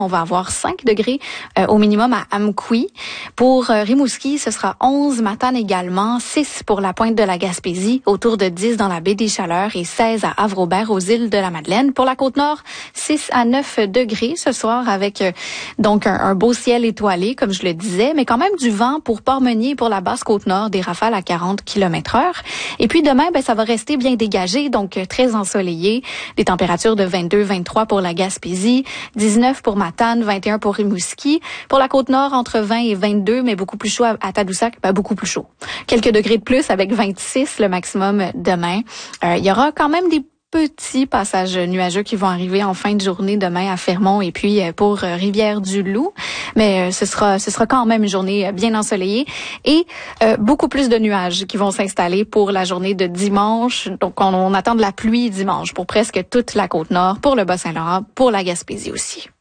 On va avoir 5 degrés au minimum à Amqui. Pour Rimouski, ce sera 11, Matane également, 6 pour la pointe de la Gaspésie, autour de 10 dans la baie des Chaleurs et 16 à Havre-Aubert aux îles de la Madeleine. Pour la Côte-Nord, 6 à 9 degrés ce soir avec donc un beau ciel étoilé, comme je le disais, mais quand même du vent pour Port-Meunier, pour la basse Côte-Nord, des rafales à 40 km/h. Et puis demain, ça va rester bien dégagé, donc très ensoleillé. Des températures de 22-23 pour la Gaspésie, 19 pour Matane, 21 pour Rimouski. Pour la Côte-Nord, entre 20 et 22, mais beaucoup plus chaud à Tadoussac, beaucoup plus chaud. Quelques degrés de plus avec 26 le maximum demain. Il y aura quand même des petits passages nuageux qui vont arriver en fin de journée demain à Fermont et puis pour Rivière-du-Loup. Mais ce sera quand même une journée bien ensoleillée et beaucoup plus de nuages qui vont s'installer pour la journée de dimanche. Donc, on attend de la pluie dimanche pour presque toute la Côte-Nord, pour le Bas-Saint-Laurent, pour la Gaspésie aussi.